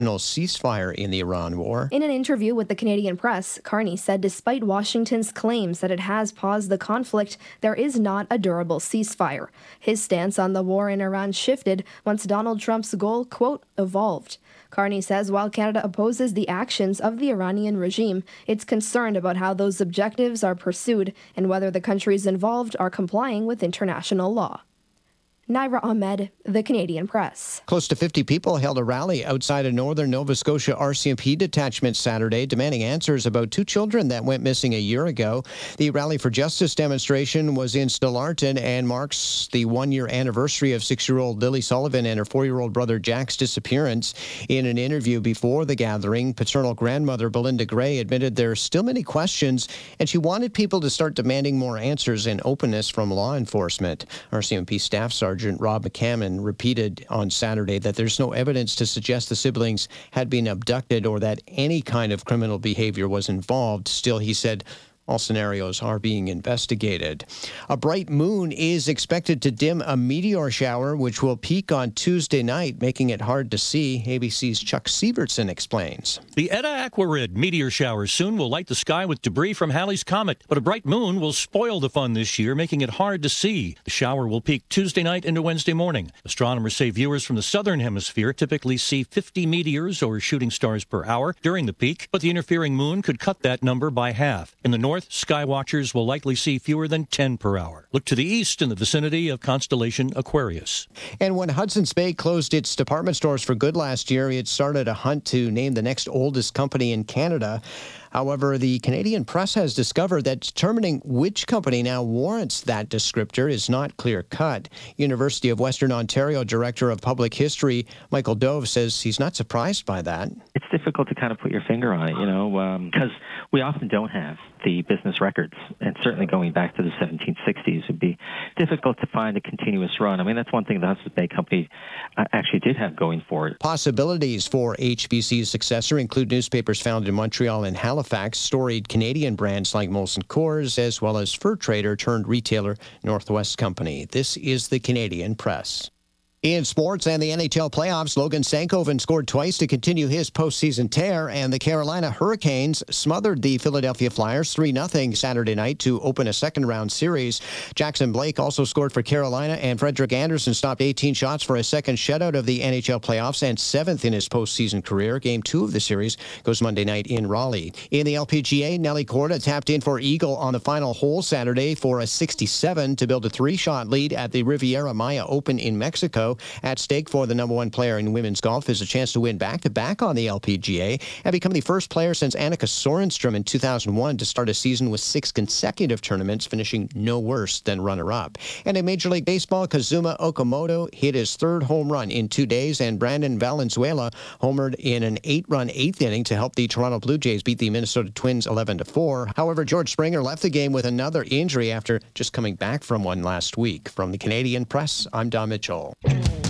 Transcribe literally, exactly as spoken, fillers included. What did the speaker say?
ceasefire in the Iran war. In an interview with the Canadian Press, Carney said despite Washington's claims that it has paused the conflict, there is not a durable ceasefire. His stance on the war in Iran shifted once Donald Trump's goal, quote, evolved. Carney says while Canada opposes the actions of the Iranian regime, it's concerned about how those objectives are pursued and whether the countries involved are complying with international law. Naira Ahmed, The Canadian Press. Close to fifty people held a rally outside a northern Nova Scotia R C M P detachment Saturday, demanding answers about two children that went missing a year ago. The Rally for Justice demonstration was in Stellarton and marks the one-year anniversary of six-year-old Lily Sullivan and her four-year-old brother Jack's disappearance. In an interview before the gathering, paternal grandmother Belinda Gray admitted there are still many questions, and she wanted people to start demanding more answers and openness from law enforcement. R C M P Staff Sergeant Rob McCammon repeated on Saturday that there's no evidence to suggest the siblings had been abducted or that any kind of criminal behavior was involved. Still, he said, all scenarios are being investigated. A bright moon is expected to dim a meteor shower, which will peak on Tuesday night, making it hard to see. A B C's Chuck Sievertson explains. The Eta Aquarid meteor shower soon will light the sky with debris from Halley's Comet, but a bright moon will spoil the fun this year, making it hard to see. The shower will peak Tuesday night into Wednesday morning. Astronomers say viewers from the southern hemisphere typically see fifty meteors or shooting stars per hour during the peak, but the interfering moon could cut that number by half. In the north, sky watchers will likely see fewer than ten per hour. Look to the east in the vicinity of constellation Aquarius. And when Hudson's Bay closed its department stores for good last year, it started a hunt to name the next oldest company in Canada. However, the Canadian Press has discovered that determining which company now warrants that descriptor is not clear-cut. University of Western Ontario Director of Public History Michael Dove says he's not surprised by that. It's difficult to kind of put your finger on it, you know, because um, we often don't have the business records, and certainly going back to the seventeen sixties would be difficult to find a continuous run. I mean, that's one thing the Hudson's Bay Company uh, actually did have going for it. Possibilities for H B C's successor include newspapers founded in Montreal and Halifax, storied Canadian brands like Molson Coors, as well as fur trader turned retailer Northwest Company. This is the Canadian Press. In sports and the N H L playoffs, Logan Stankoven scored twice to continue his postseason tear, and the Carolina Hurricanes smothered the Philadelphia Flyers three nothing Saturday night to open a second-round series. Jackson Blake also scored for Carolina, and Frederick Anderson stopped eighteen shots for a second shutout of the N H L playoffs and seventh in his postseason career. Game two of the series goes Monday night in Raleigh. In the L P G A, Nelly Korda tapped in for Eagle on the final hole Saturday for a sixty-seven to build a three-shot lead at the Riviera Maya Open in Mexico. At stake for the number one player in women's golf is a chance to win back-to-back on the L P G A and become the first player since Annika Sorenstrom in two thousand one to start a season with six consecutive tournaments, finishing no worse than runner-up. And in Major League Baseball, Kazuma Okamoto hit his third home run in two days, and Brandon Valenzuela homered in an eight-run eighth inning to help the Toronto Blue Jays beat the Minnesota Twins eleven to four. However, George Springer left the game with another injury after just coming back from one last week. From the Canadian Press, I'm Don Mitchell.